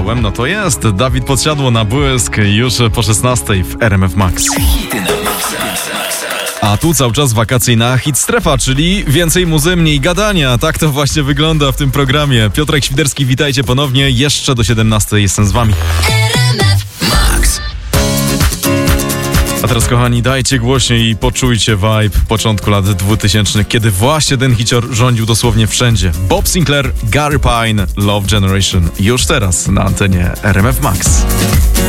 myślałem, no to jest. Dawid Podsiadło na błysk już po 16 w RMF Max. A tu cały czas wakacyjna hit strefa, czyli więcej muzy, mniej gadania. Tak to właśnie wygląda w tym programie. Piotrek Świderski, witajcie ponownie. Jeszcze do 17 jestem z wami. A teraz, kochani, dajcie głośniej i poczujcie vibe początku lat 2000, kiedy właśnie ten hicior rządził dosłownie wszędzie. Bob Sinclair, Gary Pine, Love Generation. Już teraz na antenie RMF Max.